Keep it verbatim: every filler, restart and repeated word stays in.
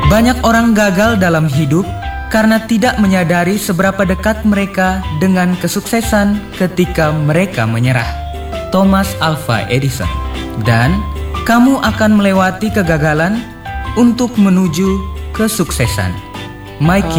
Banyak orang gagal dalam hidup karena tidak menyadari seberapa dekat mereka dengan kesuksesan ketika mereka menyerah. Thomas Alva Edison. Dan kamu akan melewati kegagalan untuk menuju kesuksesan. Mikey